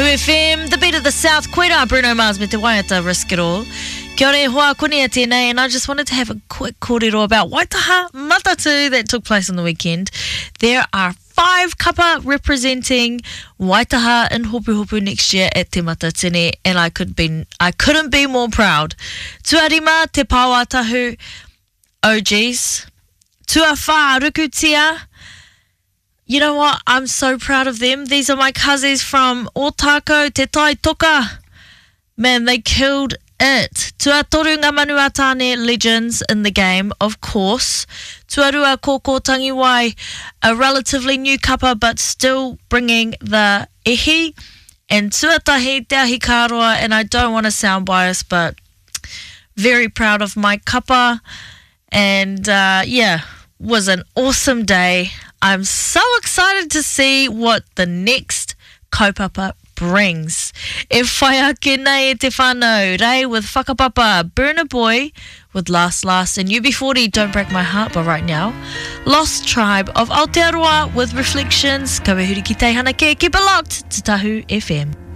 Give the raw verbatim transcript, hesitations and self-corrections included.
F M, the beat of the South. Koira, Bruno Mars, me te waiata, risk it all. Kia ora hoa kunia tēnei, and I just wanted to have a quick kōrero about Waitaha Matatu that took place on the weekend. There are five kapa representing Waitaha in Hopu Hopu next year at Te Matatini, and I could be, I couldn't be more proud. Tuarima te Pāwatahu O Gs, Tuawha Rukutia. You know what? I'm so proud of them. These are my cousins from Otako, Te Tai Toka. Man, they killed it. Tuatoru ngā manuatane legends in the game, of course. Tuarua Kōkō Tangiwai, a relatively new kapa, but still bringing the ihi. And Tuatahi Te Ahi Kāroa, and I don't want to sound biased, but very proud of my kapa. And uh, yeah, was an awesome day. I'm so excited to see what the next kaupapa brings. E whai ake nei e te whānau, Ray with Whakapapa, Burna Boy with Last Last, and U B forty, Don't Break My Heart, but right now, Lost Tribe of Aotearoa with Reflections. Ka wehuri ki te hana ke, keep it locked, Te Tahu F M.